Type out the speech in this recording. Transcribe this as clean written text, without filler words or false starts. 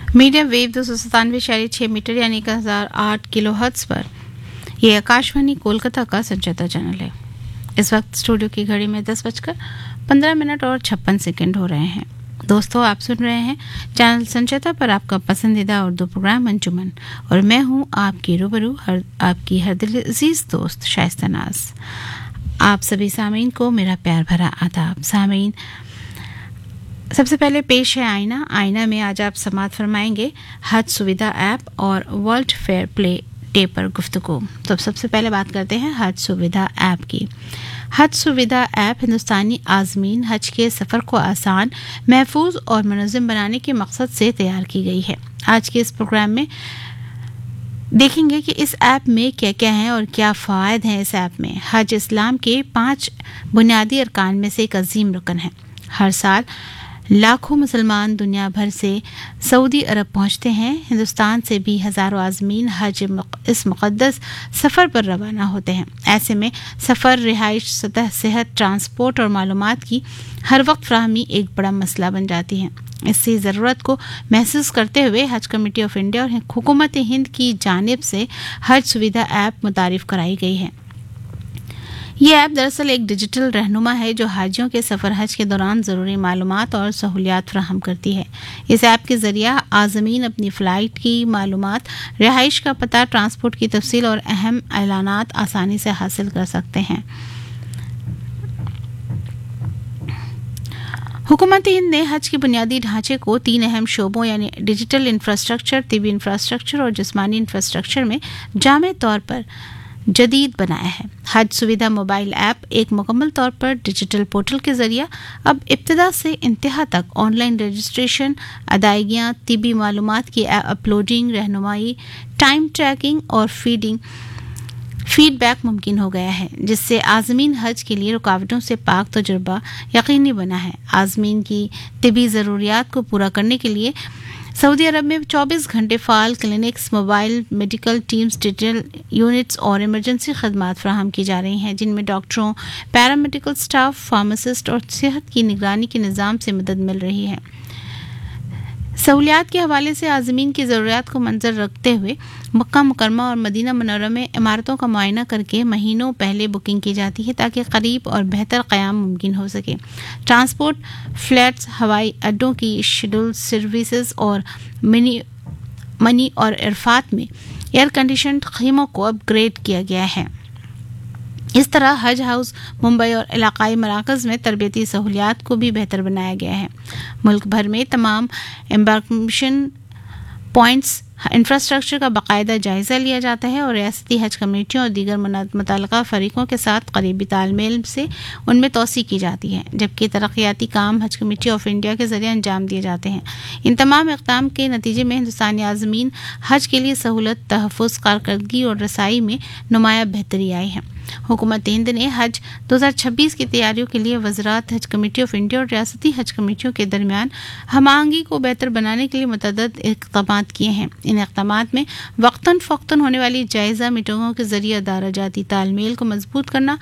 Medium wave 297.6 metre यानी 1008 kilo hertz पर यह आकाशवाणी कोलकाता का संचार चैनल है। इस वक्त स्टूडियो की घड़ी में 10:15 और 56 सेकंड हो रहे हैं। दोस्तों, आप सुन रहे हैं चैनल संचेता पर आपका पसंदीदा उर्दू प्रोग्राम अंजुमन, और मैं हूं आपकी रूबरू आपकी हर दिल अजीज दोस्त शाइस्ता नाज। आप सभी सामीन को मेरा प्यार भरा आदाब। सामीन, सबसे पहले पेश है आईना में आज आप समाअत फरमाएंगे हज सुविधा ऐप और वर्ल्ड फेयर प्ले डे पर गुफ्तगू। तो सबसे पहले बात करते हैं हज सुविधा ऐप की। हज सुविधा ऐप हिंदुस्तानी आज़मीन हज के सफ़र को आसान, महफूज और मुनज़्ज़म बनाने के मकसद से तैयार की गई है। आज के इस प्रोग्राम में देखेंगे कि इस ऐप में क्या क्या है और क्या फ़वाइद हैं। इस ऐप में हज इस्लाम के 5 बुनियादी अरकान में से एक अजीम रुकन है। हर साल लाखों मुसलमान दुनिया भर से सऊदी अरब पहुंचते हैं। हिंदुस्तान से भी हज़ारों आज़मीन हज इस मुक़द्दस सफ़र पर रवाना होते हैं। ऐसे में सफ़र, रिहाइश, सतह, सेहत, ट्रांसपोर्ट और मालूमात की हर वक्त फ़राहमी एक बड़ा मसला बन जाती है। इसी ज़रूरत को महसूस करते हुए हज कमेटी ऑफ इंडिया और हुकूमत हिंद की जानिब से हज सुविधा ऐप मुतारिफ़ कराई गई है। ये ऐप दरअसल एक डिजिटल रहनुमा है जो हाजियों के सफ़र हज के दौरान ज़रूरी मालूमात और सहूलियात फराहम करती है। इस ऐप के ज़रिए आज़मीन अपनी फ़्लाइट की मालूमात, रिहाइश का पता, ट्रांसपोर्ट की तफसील और अहम ऐलानात आसानी से हासिल कर सकते हैं। हुकूमत हिंद ने हज के बुनियादी ढांचे को 3 अहम शोबों यानी डिजिटल इंफ्रास्ट्रक्चर, तिबी इंफ्रास्ट्रक्चर और जिस्मानी इंफ्रास्ट्रक्चर में जामे तौर पर जदीद बनाया है। हज सुविधा मोबाइल ऐप एक मुकम्मल तौर पर डिजिटल पोर्टल के जरिए अब इब्तिदा से इंतहा तक ऑनलाइन रजिस्ट्रेशन, अदायगियाँ, तिबी मालूमात की अपलोडिंग, रहनुमाई, टाइम ट्रैकिंग और फीडबैक मुमकिन हो गया है, जिससे आज़मीन हज के लिए रुकावटों से पाक तजुर्बा यकीनी बना है। आज़मीन की तिबी ज़रूरियात को पूरा करने के लिए सऊदी अरब में 24 घंटे fall clinics, mobile medical teams, digital units और इमरजेंसी खदमात फराहम की जा रही हैं, जिनमें डॉक्टरों, पैरामेडिकल स्टाफ, फार्मासिस्ट और सेहत की निगरानी के निज़ाम से मदद मिल रही है। सहूलियात के हवाले से आज़मीन की ज़रूरियात को मंजर रखते हुए मक्का मुकरमा और मदीना मुनव्वरा में इमारतों का मुआयना करके महीनों पहले बुकिंग की जाती है ताकि करीब और बेहतर क़याम मुमकिन हो सके। ट्रांसपोर्ट, फ्लैट्स, हवाई अड्डों की शेड्यूल सर्विसेज और मनी और इरफात में एयर कंडीशनड खीमों को अपग्रेड किया गया है। इस तरह हज हाउस मुंबई और इलाकाई मराकज़ में तरबियती सहूलियात को भी बेहतर बनाया गया है। मुल्क भर में तमाम एम्बार्केशन पॉइंट्स इंफ्रास्ट्रक्चर का बाकायदा जायज़ा लिया जाता है और रियासती हज कमेटियों और दीगर मुतल्लिक़ा फ़रीक़ों के साथ करीबी तालमेल से उनमें तोसी की जाती है, जबकि तरक्याती काम हज कमेटी ऑफ इंडिया के ज़रिए अंजाम दिए जाते हैं। इन तमाम इक़दाम के नतीजे में हिंदुस्तानी आज़मीन हज के लिए सहूलत, तहफ़्फ़ुज़, कारकर्दगी और रसाई में नुमाया बेहतरी आई है। हुकूमत हिंद ने हज 2026 की तैयारियों के लिए वज़रात, हज कमेटी ऑफ इंडिया और रियासती हज कमेटियों के दरमियान हम-आहंगी को बेहतर बनाने के लिए मुतअद्दिद इक़दामात किए हैं। इन इक़दामात में वक्तन फ़ौक्तन होने वाली जायज़ा मीटिंगों के ज़रिए दायरा जाती तालमेल को मजबूत करना,